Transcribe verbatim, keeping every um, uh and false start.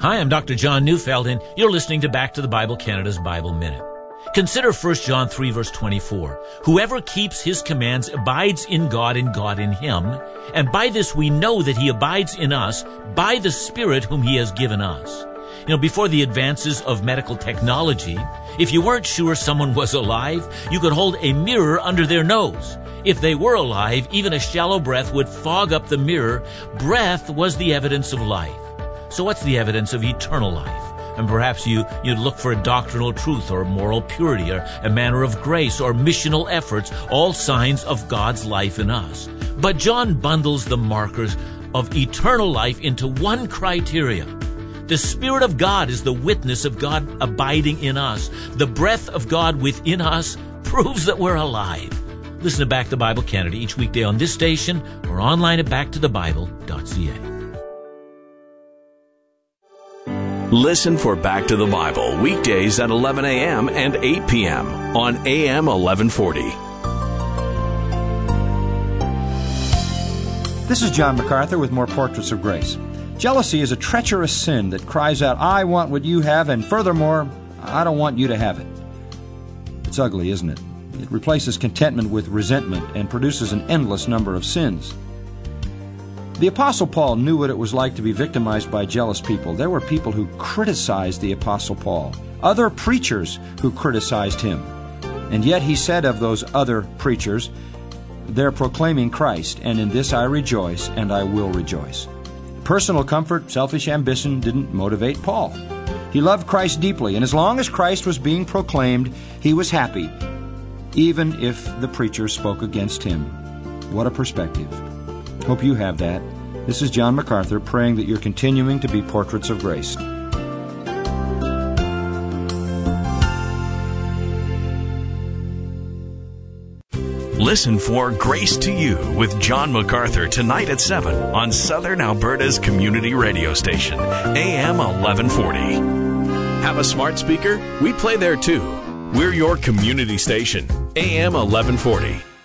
Hi, I'm Doctor John Neufeld, and you're listening to Back to the Bible Canada's Bible Minute. Consider First John three, verse twenty-four. Whoever keeps his commands abides in God and God in him, and by this we know that he abides in us by the Spirit whom he has given us. You know, before the advances of medical technology, if you weren't sure someone was alive, you could hold a mirror under their nose. If they were alive, even a shallow breath would fog up the mirror. Breath was the evidence of life. So what's the evidence of eternal life? And perhaps you, you'd look for a doctrinal truth or moral purity or a manner of grace or missional efforts, all signs of God's life in us. But John bundles the markers of eternal life into one criteria. The Spirit of God is the witness of God abiding in us. The breath of God within us proves that we're alive. Listen to Back to the Bible Canada each weekday on this station or online at back to the bible dot c a. Listen for Back to the Bible weekdays at eleven a.m. and eight p.m. on A M eleven forty. This is John MacArthur with more Portraits of Grace. Jealousy is a treacherous sin that cries out, I want what you have, and furthermore, I don't want you to have it. It's ugly, isn't it? It replaces contentment with resentment and produces an endless number of sins. The Apostle Paul knew what it was like to be victimized by jealous people. There were people who criticized the Apostle Paul, other preachers who criticized him. And yet he said of those other preachers, they're proclaiming Christ, and in this I rejoice, and I will rejoice. Personal comfort, selfish ambition didn't motivate Paul. He loved Christ deeply, and as long as Christ was being proclaimed, he was happy, even if the preachers spoke against him. What a perspective. Hope you have that. This is John MacArthur praying that you're continuing to be portraits of grace. Listen for Grace to You with John MacArthur tonight at seven on Southern Alberta's community radio station, A M eleven forty. Have a smart speaker? We play there too. We're your community station, A M eleven forty.